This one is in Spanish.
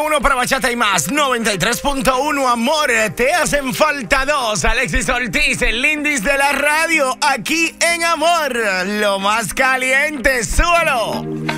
1 para bachata y más. 93.1, amor. Te hacen falta dos. Alexis Ortiz, el Lindis de la radio. Aquí en Amor. Lo más caliente. Súbalo.